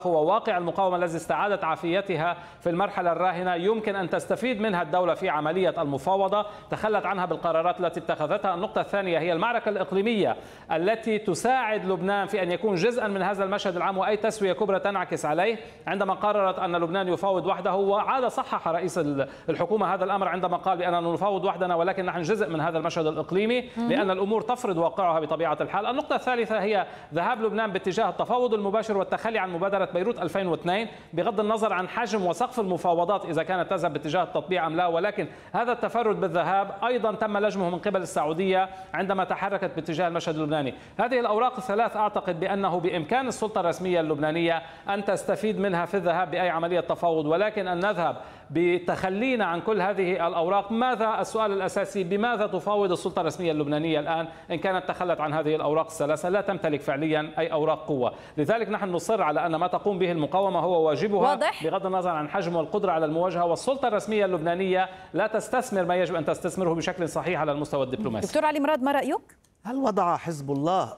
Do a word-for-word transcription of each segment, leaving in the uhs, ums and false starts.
هو واقع المقاومة الذي استعادت عافيتها في المرحلة الراهنة، يمكن أن تستفيد منها الدولة في عملية المفاوضة، تخلت عنها بالقرارات التي اتخذتها. النقطة الثانية هي المعركة الإقليمية التي تساعد لبنان في أن يكون جزءا من هذا المشهد العام وأي تسوية كبرى تنعكس عليه. عندما قررت أن لبنان يفاوض وحده، وعاد صحح رئيس الحكومة هذا الأمر عندما قال بأننا نفاوض وحدنا ولكن نحن جزء من هذا المشهد الإقليمي، لأن الأمور تفرض واقعها بطبيعة الحال. النقطة الثالثة هي ذهاب لبنان باتجاه التفاوض المباشر والتخلي عن مبادرة بيروت ألفين واثنين، بغض النظر عن حجم وسقف المفاوضات إذا كانت تذهب باتجاه التطبيع أم لا، ولكن هذا التفرد بالذهاب أيضا تم لجمه من قبل السعودية عندما تحركت باتجاه المشهد اللبناني. هذه الأوراق الثلاث أعتقد بأنه بإمكان السلطة الرسمية اللبنانية أن تستفيد منها في الذهاب بأي عملية تفاوض، ولكن أن نذهب بتخلينا عن كل هذه الأوراق، ماذا السؤال الأساسي، بماذا تفاوض السلطة الرسمية اللبنانية الآن إن كانت تخلت عن هذه الأوراق الثلاثة؟ لا تمتلك فعليا أي أوراق قوة. لذلك نحن نصر على أن ما تقوم به المقاومة هو واجبها واضح. بغض النظر عن حجم والقدرة على المواجهة، والسلطة الرسمية اللبنانية لا تستثمر ما يجب أن تستثمره بشكل صحيح على المستوى الدبلوماسي. دكتور علي مراد، ما رأيك؟ هل وضع حزب الله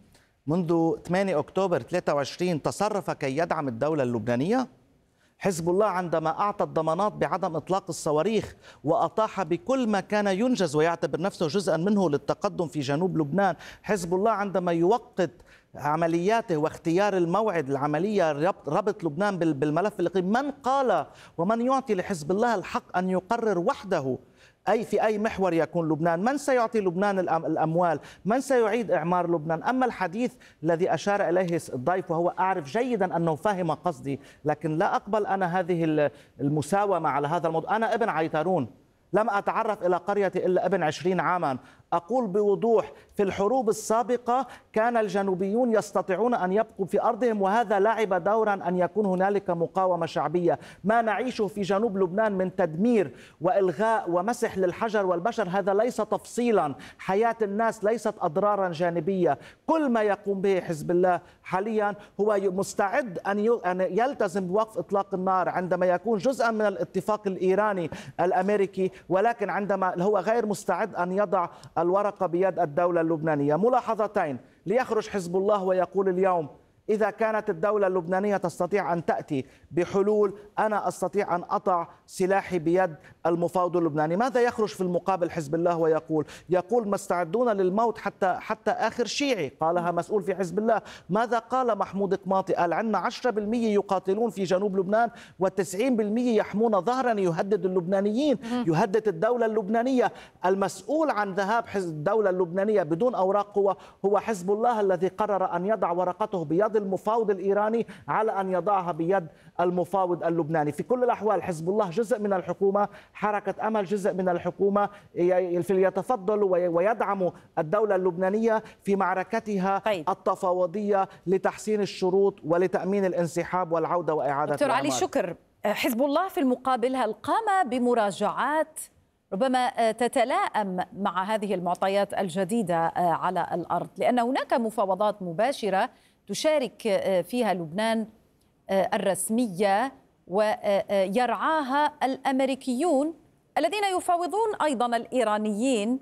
منذ ثمانية أكتوبر ثلاثة وعشرين تصرف كي يدعم الدولة اللبنانية؟ حزب الله عندما أعطى الضمانات بعدم إطلاق الصواريخ وأطاح بكل ما كان ينجز ويعتبر نفسه جزءا منه للتقدم في جنوب لبنان، حزب الله عندما يوقت عملياته واختيار الموعد العملية ربط لبنان بالملف الإقليمي، من قال ومن يعطي لحزب الله الحق أن يقرر وحده أي في أي محور يكون لبنان؟ من سيعطي لبنان الأموال؟ من سيعيد إعمار لبنان؟ أما الحديث الذي أشار إليه الضيف، وهو أعرف جيدا أنه فهم قصدي، لكن لا أقبل أنا هذه المساومة على هذا الموضوع. أنا ابن عيتارون، لم أتعرف إلى قريتي إلا ابن عشرين عاما. أقول بوضوح في الحروب السابقة كان الجنوبيون يستطيعون أن يبقوا في أرضهم، وهذا لعب دورا أن يكون هنالك مقاومة شعبية. ما نعيشه في جنوب لبنان من تدمير وإلغاء ومسح للحجر والبشر هذا ليس تفصيلا، حياة الناس ليست أضرارا جانبية. كل ما يقوم به حزب الله حاليا هو مستعد أن يلتزم بوقف إطلاق النار عندما يكون جزءا من الاتفاق الإيراني الأمريكي، ولكن عندما هو غير مستعد أن يضع الورقة بيد الدولة اللبنانية. ملاحظتين: ليخرج حزب الله ويقول اليوم إذا كانت الدولة اللبنانية تستطيع أن تأتي بحلول، أنا أستطيع أن أضع سلاحي بيد المفاوض اللبناني. ماذا يخرج في المقابل حزب الله ويقول؟ يقول مستعدون للموت حتى حتى آخر شيعي، قالها مسؤول في حزب الله. ماذا قال محمود قماطي؟ قال عندنا عشرة بالمئة يقاتلون في جنوب لبنان وتسعين بالمئة يحمون ظهرا، يهدد اللبنانيين، يهدد الدولة اللبنانية. المسؤول عن ذهاب الدولة اللبنانية بدون أوراق قوة هو حزب الله الذي قرر أن يضع ورقته بيد المفاوض الإيراني على أن يضعها بيد المفاوض اللبناني. في كل الأحوال حزب الله جزء من الحكومة، حركة أمل جزء من الحكومة، يتفضل ويدعم الدولة اللبنانية في معركتها طيب. التفاوضية لتحسين الشروط ولتأمين الانسحاب والعودة وإعادة دكتور الأعمال. علي شكر، حزب الله في المقابل هل قام بمراجعات ربما تتلائم مع هذه المعطيات الجديدة على الأرض؟ لأن هناك مفاوضات مباشرة تشارك فيها لبنان الرسمية ويرعاها الأمريكيون الذين يفاوضون أيضا الإيرانيين،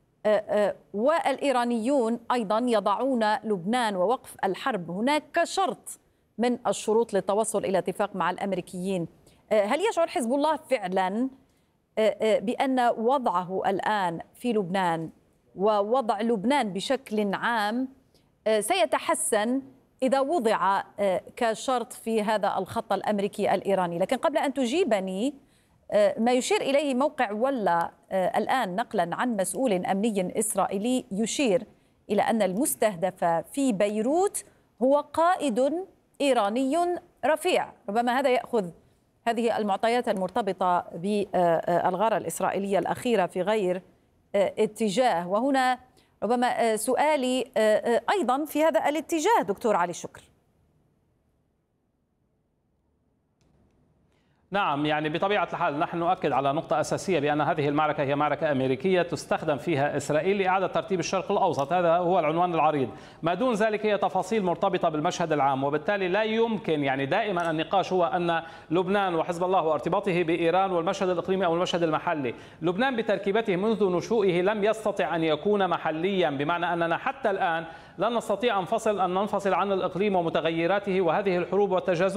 والإيرانيون أيضا يضعون لبنان ووقف الحرب هناك كشرط من الشروط للتوصل إلى اتفاق مع الأمريكيين. هل يشعر حزب الله فعلا بأن وضعه الآن في لبنان ووضع لبنان بشكل عام سيتحسن إذا وضع كشرط في هذا الخط الأمريكي الإيراني؟ لكن قبل أن تجيبني، ما يشير إليه موقع ولا الآن نقلا عن مسؤول أمني إسرائيلي يشير إلى أن المستهدف في بيروت هو قائد إيراني رفيع. ربما هذا يأخذ هذه المعطيات المرتبطة بالغارة الإسرائيلية الأخيرة في غير اتجاه. وهنا ربما سؤالي أيضا في هذا الاتجاه دكتور علي شكر. نعم، يعني بطبيعة الحال نحن نؤكد على نقطة أساسية بأن هذه المعركة هي معركة أمريكية تستخدم فيها إسرائيل لإعادة ترتيب الشرق الأوسط، هذا هو العنوان العريض. ما دون ذلك هي تفاصيل مرتبطة بالمشهد العام، وبالتالي لا يمكن، يعني دائما النقاش هو أن لبنان وحزب الله وارتباطه بإيران والمشهد الإقليمي أو المشهد المحلي. لبنان بتركيبته منذ نشوئه لم يستطع أن يكون محليا، بمعنى أننا حتى الآن لا نستطيع أن ننفصل عن الإقليم ومتغيراته وهذه الحروب والتجاذب